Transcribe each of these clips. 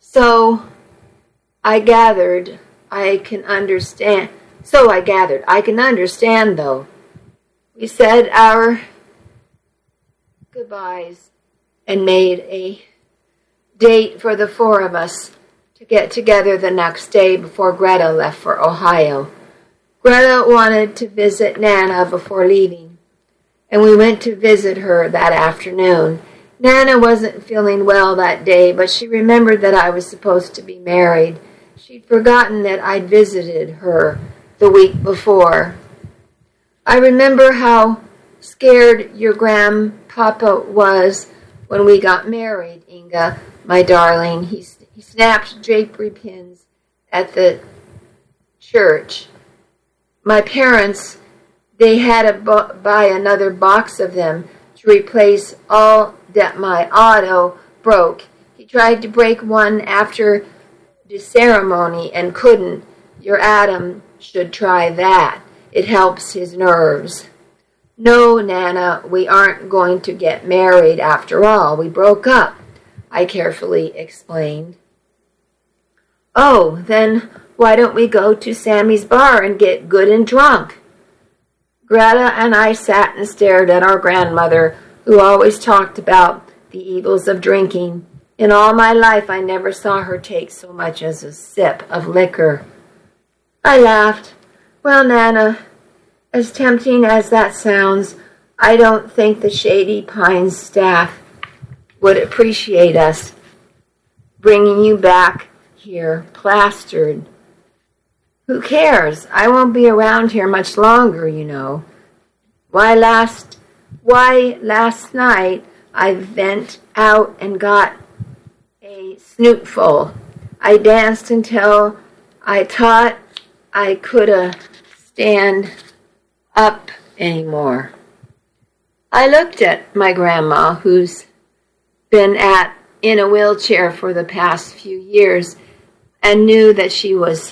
So I gathered I can understand. I can understand, though. We said our goodbyes and made a date for the four of us to get together the next day before Greta left for Ohio. Greta wanted to visit Nana before leaving, and we went to visit her that afternoon. Nana wasn't feeling well that day, but she remembered that I was supposed to be married. She'd forgotten that I'd visited her the week before. I remember how scared your grandpapa was when we got married, Inga, my darling. He snapped drapery pins at the church. My parents, they had to buy another box of them to replace all that my auto broke. He tried to break one after the ceremony and couldn't. Your Adam should try that. It helps his nerves. No, Nana, we aren't going to get married after all. We broke up, I carefully explained. Oh, then why don't we go to Sammy's bar and get good and drunk? Greta and I sat and stared at our grandmother, who always talked about the evils of drinking. In all my life, I never saw her take so much as a sip of liquor. I laughed. Well, Nana, as tempting as that sounds, I don't think the Shady Pines staff would appreciate us bringing you back here plastered. Who cares? I won't be around here much longer, you know. Why, last night I went out and got a snootful. I danced until I thought I coulda stand up anymore. I looked at my grandma, who's been in a wheelchair for the past few years, and knew that she was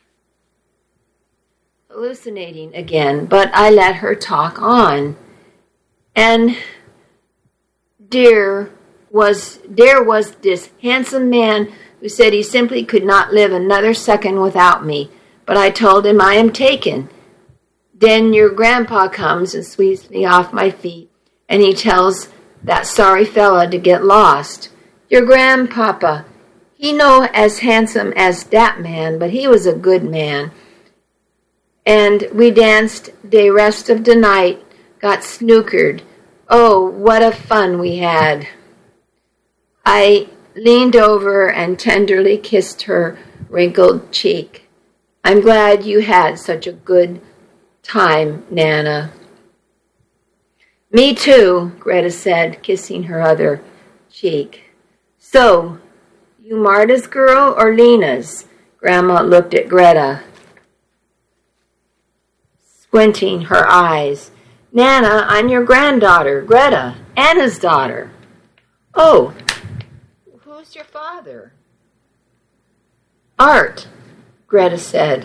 hallucinating again, but I let her talk on. And there was this handsome man who said he simply could not live another second without me, but I told him I am taken. Then your grandpa comes and sweeps me off my feet, and he tells that sorry fella to get lost. Your grandpapa, he no as handsome as that man, but he was a good man. And we danced the rest of the night, got snookered. Oh, what a fun we had. I leaned over and tenderly kissed her wrinkled cheek. I'm glad you had such a good time, Nana. Me too, Greta said, kissing her other cheek. So, you Marta's girl or Lena's? Grandma looked at Greta, squinting her eyes. Nana, I'm your granddaughter, Greta, Anna's daughter. Oh, who's your father? Art, Greta said.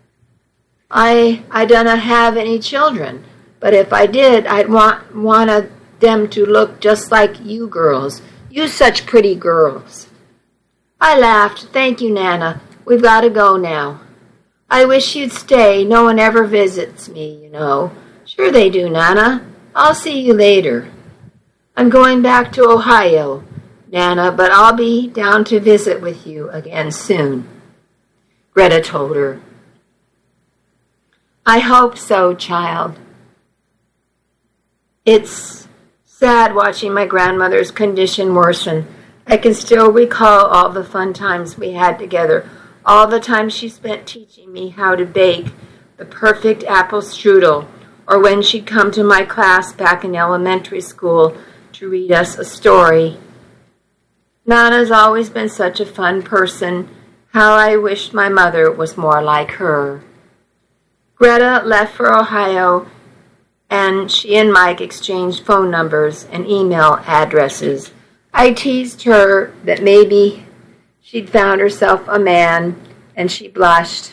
I do not have any children, but if I did, I'd want them to look just like you girls. You such pretty girls. I laughed. Thank you, Nana. We've got to go now. I wish you'd stay. No one ever visits me, you know. Sure they do, Nana. I'll see you later. I'm going back to Ohio, Nana, but I'll be down to visit with you again soon, Greta told her. I hope so, child. It's sad watching my grandmother's condition worsen. I can still recall all the fun times we had together, all the time she spent teaching me how to bake the perfect apple strudel, or when she'd come to my class back in elementary school to read us a story. Nana's always been such a fun person. How I wished my mother was more like her. Greta left for Ohio, and she and Mike exchanged phone numbers and email addresses. I teased her that maybe she'd found herself a man, and she blushed.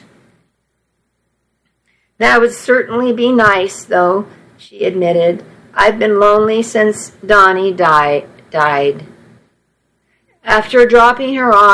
That would certainly be nice, though, she admitted. I've been lonely since Donnie died. After dropping her off